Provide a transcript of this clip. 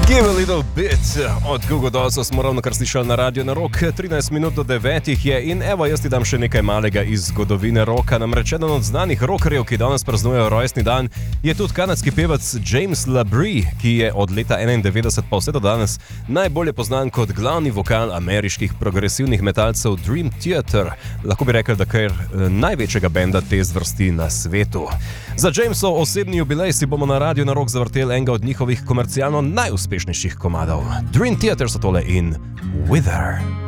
Give a little bit. Od Google Dollsa smo ravno kar slišali na Radio na Rock. 13 minut do 9 je in evo, jaz ti dam še nekaj malega iz zgodovine roka. Namreč eden od znanih rockerjev, ki danes praznujejo rojstni dan, je tudi kanadski pevec James Labrie, ki je od leta 91 pa vse do danes najbolje poznan kot glavni vokal ameriških progresivnih metalcev Dream Theater. Lahko bi rekel, da kar največjega benda te zvrsti na svetu. Za Jamesov osebni jubilej si bomo na Radio na Rock zavrteli enega od njihovih komercialno najuspešnejših komadov. Dream Theater so tole in Wither.